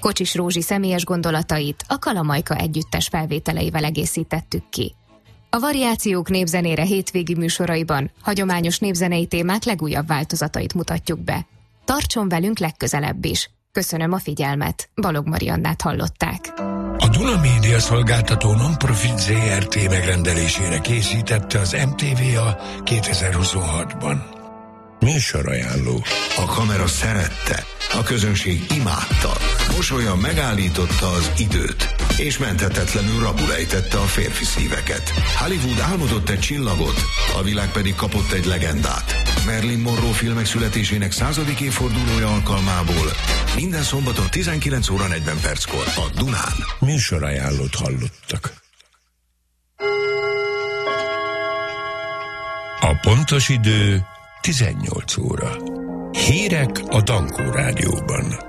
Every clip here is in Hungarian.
Kocsis Rózsi személyes gondolatait a Kalamajka együttes felvételeivel egészítettük ki. A Variációk népzenére hétvégi műsoraiban hagyományos népzenei témák legújabb változatait mutatjuk be. Tartson velünk legközelebb is! Köszönöm a figyelmet, Balog Mariannát hallották. A Duna Média Szolgáltató Non-Profit Zrt. Megrendelésére készítette az MTVA 2026-ban. Műsorajánló. A kamera szerette, a közönség imádta, mosolyan megállította az időt, és menthetetlenül rabul ejtette a férfi szíveket. Hollywood álmodott egy csillagot, a világ pedig kapott egy legendát. Marilyn Monroe filmek születésének 100. évfordulója alkalmából minden szombaton 19 óra 40 perckor a Dunán. Műsorajánlót hallottak. A pontos idő 18 óra. Hírek a Dankó Rádióban.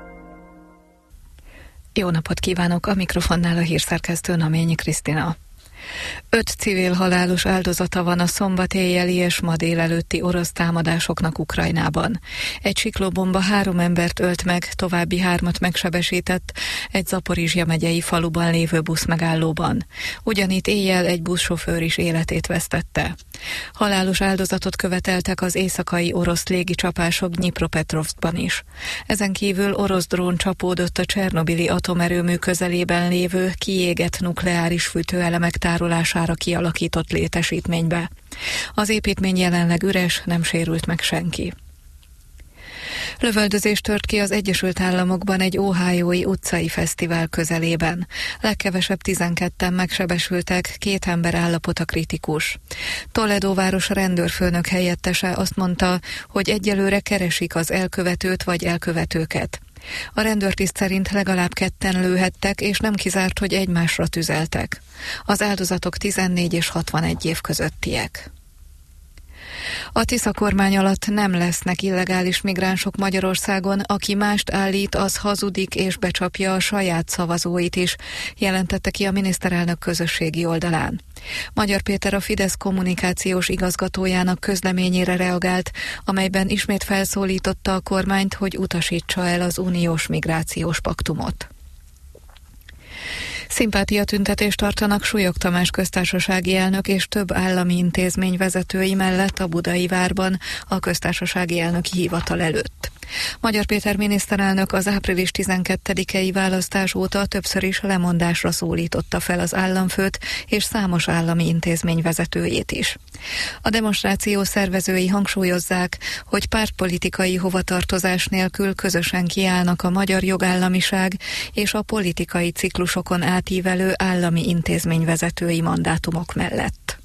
Jó napot kívánok, a mikrofonnál a hírszerkesztő Naményi Krisztina. 5 civil halálos áldozata van a szombat éjjeli és ma délelőtti orosz támadásoknak Ukrajnában. Egy siklóbomba 3 embert ölt meg, további 3-at megsebesített egy Zaporizsja megyei faluban lévő buszmegállóban. Ugyanitt éjjel egy buszsofőr is életét vesztette. Halálos áldozatot követeltek az éjszakai orosz légicsapások Dnyipropetrovszkban is. Ezen kívül orosz drón csapódott a Csernobili atomerőmű közelében lévő kiégett nukleáris fűtőelemek tárolására kialakított létesítménybe. Az építmény jelenleg üres, nem sérült meg senki. Lövöldözés tört ki az Egyesült Államokban egy ohiói utcai fesztivál közelében. Legkevesebb 12-en megsebesültek, 2 ember állapota kritikus. Toledo város rendőrfőnök helyettese azt mondta, hogy egyelőre keresik az elkövetőt vagy elkövetőket. A rendőrtiszt szerint legalább 2-en lőhettek, és nem kizárt, hogy egymásra tüzeltek. Az áldozatok 14 és 61 év közöttiek. A Tisza kormány alatt nem lesznek illegális migránsok Magyarországon, aki mást állít, az hazudik és becsapja a saját szavazóit is, jelentette ki a miniszterelnök közösségi oldalán. Magyar Péter a Fidesz kommunikációs igazgatójának közleményére reagált, amelyben ismét felszólította a kormányt, hogy utasítsa el az uniós migrációs paktumot. Szimpátiatüntetést tartanak Súlyog Tamás köztársasági elnök és több állami intézmény vezetői mellett a Budai várban a köztársasági elnöki hivatal előtt. Magyar Péter miniszterelnök az április 12-i választás óta többször is lemondásra szólította fel az államfőt és számos állami intézmény vezetőjét is. A demonstráció szervezői hangsúlyozzák, hogy pártpolitikai hovatartozás nélkül közösen kiállnak a magyar jogállamiság és a politikai ciklusokon átívelő állami intézményvezetői mandátumok mellett.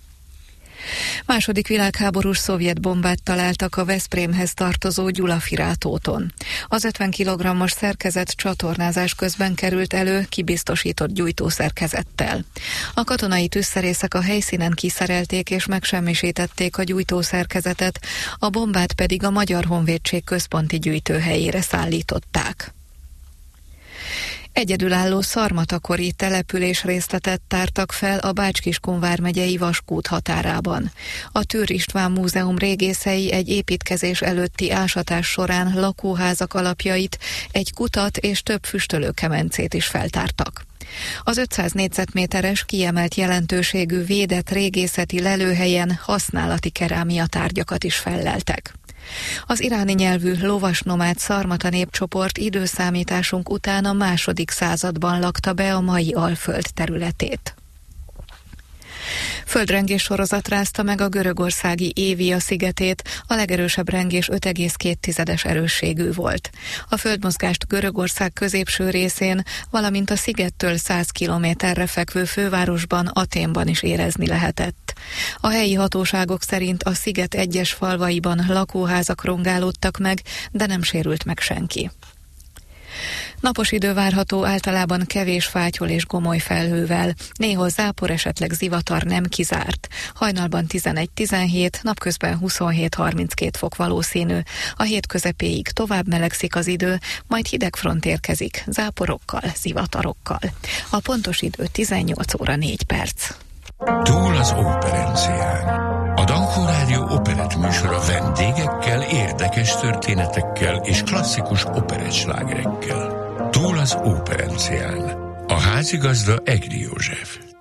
II. Világháborús szovjet bombát találtak a Veszprémhez tartozó Gyulafirá tóton. Az 50 kg-os szerkezet csatornázás közben került elő kibiztosított gyújtószerkezettel. A katonai tűzszerészek a helyszínen kiszerelték és megsemmisítették a gyújtószerkezetet, a bombát pedig a Magyar Honvédség központi gyűjtőhelyére szállították. Egyedülálló szarmatakori település részletet tártak fel a Bács-Kiskun vármegyei Vaskút határában. A Tűr István Múzeum régészei egy építkezés előtti ásatás során lakóházak alapjait, egy kutat és több füstölőkemencét is feltártak. Az 500 négyzetméteres kiemelt jelentőségű védett régészeti lelőhelyen használati kerámia tárgyakat is felleltek. Az iráni nyelvű lovas-nomád szarmata népcsoport időszámításunk után a II. Században lakta be a mai Alföld területét. Földrengés sorozat rázta meg a görögországi Évia szigetét, a legerősebb rengés 5,2 erősségű volt. A földmozgást Görögország középső részén, valamint a szigettől 100 kilométerre fekvő fővárosban, Athénban is érezni lehetett. A helyi hatóságok szerint a sziget egyes falvaiban lakóházak rongálódtak meg, de nem sérült meg senki. Napos idő várható, általában kevés fátyol és gomoly felhővel. Néhol zápor, esetleg zivatar nem kizárt. Hajnalban 11-17, napközben 27-32 fok valószínű. A hét közepéig tovább melegszik az idő, majd hideg front érkezik, záporokkal, zivatarokkal. A pontos idő 18 óra 4 perc. Túl az operencián. A Dankó Rádió operett műsora vendégekkel, érdekes történetekkel és klasszikus operett slágerekkel. Túl az Óperencián. A házigazda Egri József.